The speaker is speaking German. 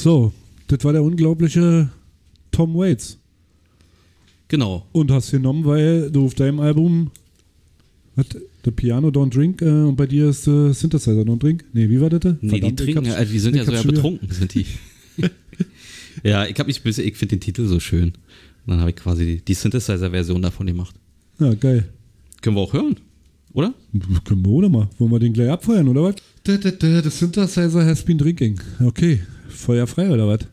So, das war der unglaubliche Tom Waits. Genau. Und hast genommen, weil du auf deinem Album The Piano Don't Drink und bei dir ist Synthesizer Don't Drink? Nee, wie war das? Nee, die trinken, die sind ja sogar betrunken, sind die. Ja, ich finde den Titel so schön. Und dann habe ich quasi die Synthesizer-Version davon gemacht. Ja, geil. Können wir auch hören, oder? Können wir oder mal. Wollen wir den gleich abfeuern, oder was? The Synthesizer has been drinking. Okay, Feuer frei, oder was?